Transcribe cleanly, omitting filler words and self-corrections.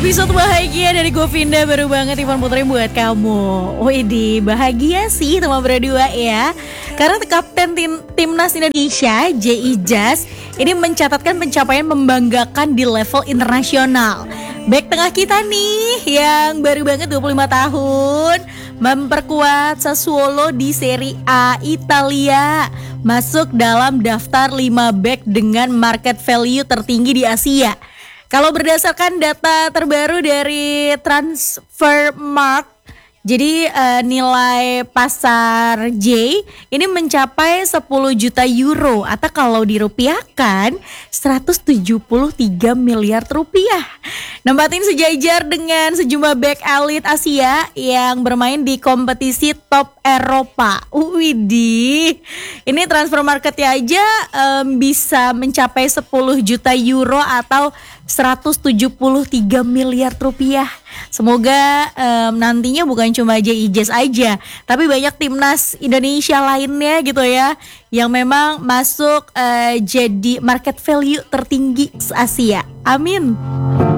Episode bahagia dari Govinda baru banget Ivan Putri buat kamu. Widih, bahagia sih teman berdua ya. Karena kapten timnas Indonesia, J.I. Jas, ini mencatatkan pencapaian membanggakan di level internasional. Bek tengah kita nih yang baru banget 25 tahun memperkuat Sassuolo di Serie A Italia, masuk dalam daftar 5 bek dengan market value tertinggi di Asia. Kalau berdasarkan data terbaru dari Transfermarkt, jadi nilai pasar J ini mencapai 10 juta euro atau kalau dirupiahkan 173 miliar rupiah. Nempatin sejajar dengan sejumlah bek elit Asia yang bermain di kompetisi top Eropa. Widih, ini transfer marketnya aja bisa mencapai 10 juta euro atau 173 miliar rupiah. Semoga nantinya bukan cuma J.I. Jas aja, tapi banyak timnas Indonesia lainnya gitu ya, yang memang masuk jadi market value tertinggi Asia. Amin.